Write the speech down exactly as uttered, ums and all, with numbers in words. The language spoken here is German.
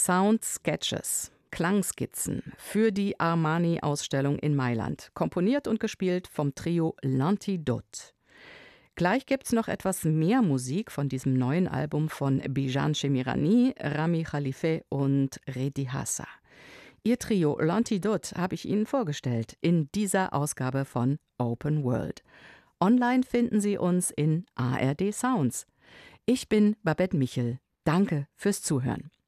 Sound Sketches, Klangskizzen für die Armani-Ausstellung in Mailand, komponiert und gespielt vom Trio L'Antidote. Gleich gibt's noch etwas mehr Musik von diesem neuen Album von Bijan Shemirani, Rami Khalife und Redi Hassa. Ihr Trio L'Antidote habe ich Ihnen vorgestellt in dieser Ausgabe von Open World. Online finden Sie uns in A R D Sounds. Ich bin Babette Michel. Danke fürs Zuhören.